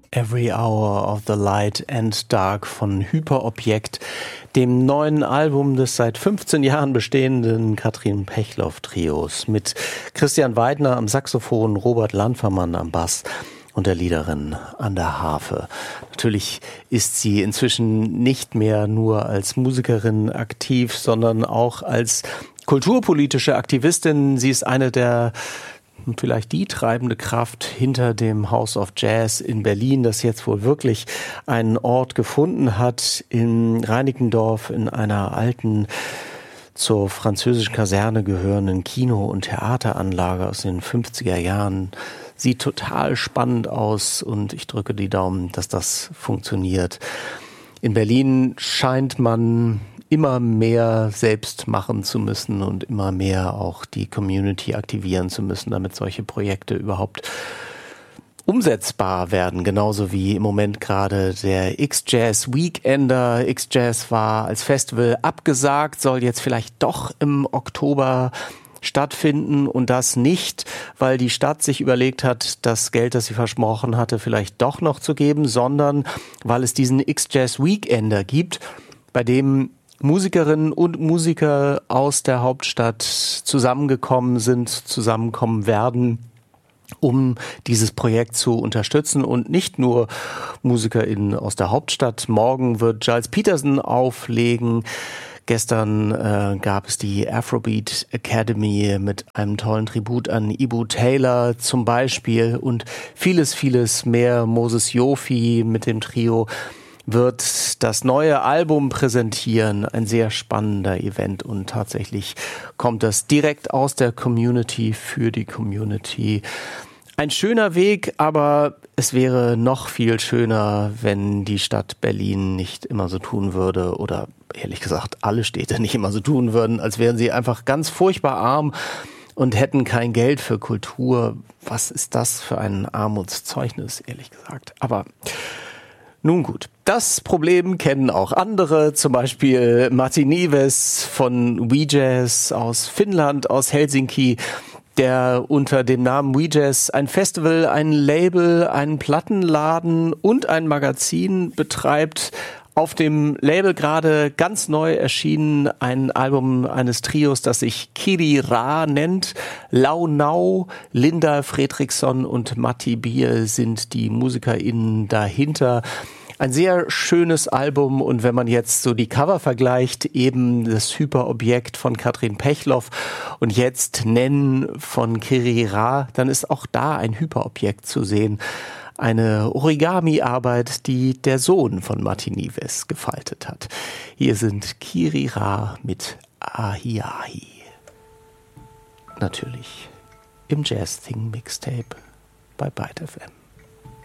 Every Hour of the Light and Dark von Hyperobjekt, dem neuen Album des seit 15 Jahren bestehenden Katrin Pechloff-Trios mit Christian Weidner am Saxophon, Robert Landfermann am Bass und der Liederin an der Harfe. Natürlich ist sie inzwischen nicht mehr nur als Musikerin aktiv, sondern auch als kulturpolitische Aktivistin. Sie ist eine der vielleicht die treibende Kraft hinter dem House of Jazz in Berlin, das jetzt wohl wirklich einen Ort gefunden hat in Reinickendorf, in einer alten, zur französischen Kaserne gehörenden Kino- und Theateranlage aus den 50er Jahren. Sieht total spannend aus und ich drücke die Daumen, dass das funktioniert. In Berlin scheint man immer mehr selbst machen zu müssen und immer mehr auch die Community aktivieren zu müssen, damit solche Projekte überhaupt umsetzbar werden. Genauso wie im Moment gerade der X-Jazz Weekender. X-Jazz war als Festival abgesagt, soll jetzt vielleicht doch im Oktober stattfinden und das nicht, weil die Stadt sich überlegt hat, das Geld, das sie versprochen hatte, vielleicht doch noch zu geben, sondern weil es diesen X-Jazz Weekender gibt, bei dem Musikerinnen und Musiker aus der Hauptstadt zusammengekommen werden, um dieses Projekt zu unterstützen und nicht nur MusikerInnen aus der Hauptstadt. Morgen wird Gilles Peterson auflegen. Gestern gab es die Afrobeat Academy mit einem tollen Tribut an Ibu Taylor zum Beispiel und vieles, vieles mehr. Moses Jofi mit dem Trio wird das neue Album präsentieren. Ein sehr spannender Event und tatsächlich kommt das direkt aus der Community für die Community. Ein schöner Weg, aber es wäre noch viel schöner, wenn die Stadt Berlin nicht immer so tun würde oder ehrlich gesagt alle Städte nicht immer so tun würden, als wären sie einfach ganz furchtbar arm und hätten kein Geld für Kultur. Was ist das für ein Armutszeugnis, ehrlich gesagt. Aber nun gut, das Problem kennen auch andere, zum Beispiel Matti Nieves von WeJazz aus Finnland, aus Helsinki, der unter dem Namen WeJazz ein Festival, ein Label, einen Plattenladen und ein Magazin betreibt. Auf dem Label gerade ganz neu erschienen ein Album eines Trios, das sich Kiri Ra nennt. Lau Nau, Linda Fredriksson und Matti Bier sind die MusikerInnen dahinter. Ein sehr schönes Album und wenn man jetzt so die Cover vergleicht, eben das Hyperobjekt von Katrin Pechloff und jetzt Nen von Kiri Ra, dann ist auch da ein Hyperobjekt zu sehen. Eine Origami-Arbeit, die der Sohn von Matti Nieves gefaltet hat. Hier sind Kiri Ra mit Ahi Ahi. Natürlich im Jazz Thing Mixtape bei Byte FM.